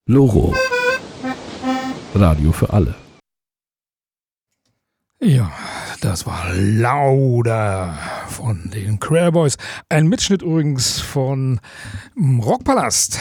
Loro. Radio für alle. Ja, das war Lauda von den Querboys. Ein Mitschnitt übrigens von Rockpalast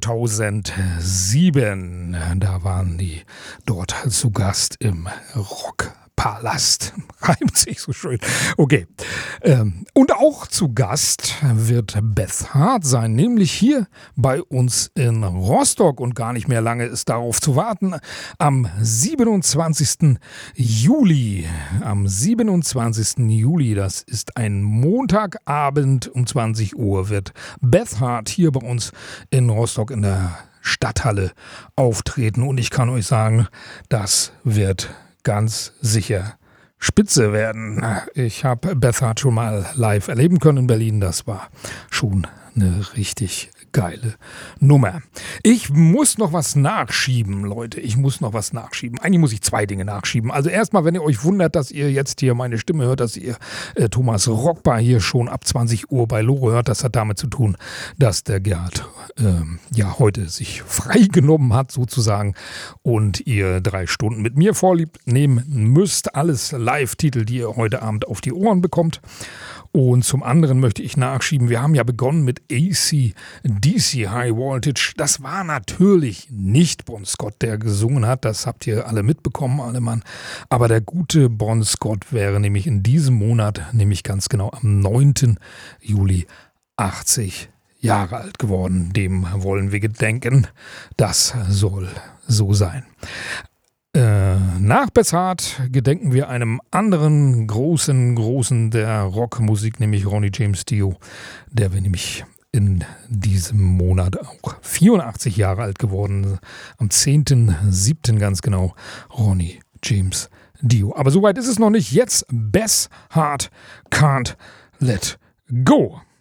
2007. Da waren die dort zu Gast im Rockpalast. Reimt sich so schön. Okay. Und auch zu Gast wird Beth Hart sein, nämlich hier bei uns in Rostock. Und gar nicht mehr lange ist darauf zu warten. Am 27. Juli. Am 27. Juli, das ist ein Montagabend um 20 Uhr, wird Beth Hart hier bei uns in Rostock in der Stadthalle auftreten. Und ich kann euch sagen, das wird ganz sicher spitze werden. Ich habe Beth Hart schon mal live erleben können in Berlin. Das war schon eine richtig geile Nummer. Ich muss noch was nachschieben, Leute. Ich muss noch was nachschieben. Eigentlich muss ich zwei Dinge nachschieben. Also erstmal, wenn ihr euch wundert, dass ihr jetzt hier meine Stimme hört, dass ihr Thomas Rockbar hier schon ab 20 Uhr bei Loro hört, das hat damit zu tun, dass der Gerhard heute sich freigenommen hat sozusagen und ihr 3 Stunden mit mir vorlieb nehmen müsst. Alles Live-Titel, die ihr heute Abend auf die Ohren bekommt. Und zum anderen möchte ich nachschieben, wir haben ja begonnen mit AC/DC High Voltage. Das war natürlich nicht Bon Scott, der gesungen hat. Das habt ihr alle mitbekommen, alle Mann. Aber der gute Bon Scott wäre nämlich in diesem Monat, nämlich ganz genau am 9. Juli, 80 Jahre alt geworden. Dem wollen wir gedenken. Das soll so sein. Nach Beth Hart gedenken wir einem anderen großen der Rockmusik, nämlich Ronnie James Dio. Der wäre nämlich in diesem Monat auch 84 Jahre alt geworden. Am 10.07. ganz genau, Ronnie James Dio. Aber soweit ist es noch nicht. Jetzt Beth Hart, Can't Let Go.